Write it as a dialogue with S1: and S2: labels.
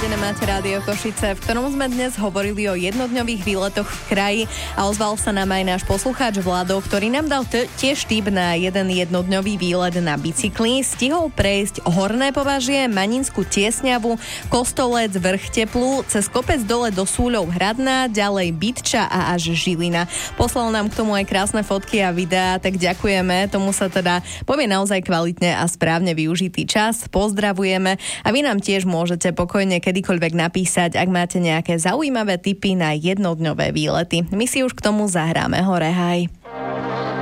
S1: hodine máte Rádio Košice, v ktorom sme dnes hovorili o jednodňových výletoch v kraji a ozval sa nám aj náš poslucháč Vlado, ktorý nám dal tiež tip na jeden jednodňový výlet na bicykli. Stihol prejsť Horné Považie, Maninskú Tiesňavu, Kostolec, Vrch Teplu, cez kopec dole do Súľov Hradná, ďalej Bytča a až Žilina. Poslal nám k tomu aj krásne fotky a videá, tak ďakujeme. Tomu sa teda povie naozaj kvalitne a správne využitý čas. Pozdravujeme a vy nám tiež môžete pokojne kedykoľvek napísať, ak máte nejaké zaujímavé tipy na jednodňové výlety. My si už k tomu zahráme Hore haj.